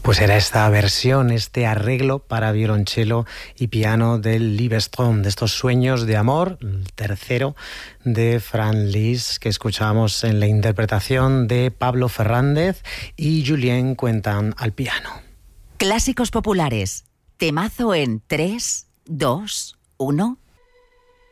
Pues era esta versión, este arreglo para violonchelo y piano del Liebestrom, de estos sueños de amor, el tercero de Franz Liszt, que escuchábamos en la interpretación de Pablo Fernández y Julien Quentin al piano. Clásicos populares, temazo en 3, 2, 1...